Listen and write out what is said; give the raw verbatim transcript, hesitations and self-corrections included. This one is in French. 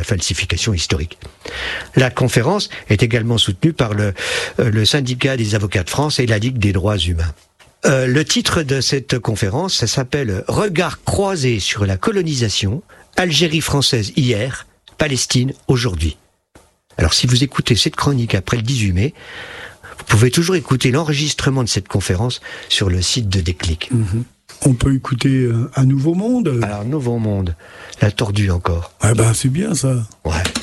falsification historique. La conférence est également soutenue par le, le syndicat des avocats de France et la Ligue des droits humains. Euh, le titre de cette conférence, ça s'appelle « Regard croisé sur la colonisation, Algérie française hier, Palestine aujourd'hui ». Alors si vous écoutez cette chronique après le dix-huit mai, vous pouvez toujours écouter l'enregistrement de cette conférence sur le site de Déclic. Mmh. On peut écouter euh, Un Nouveau Monde. Alors, Nouveau Monde, la tordue encore. Ah ben c'est bien ça. Ouais.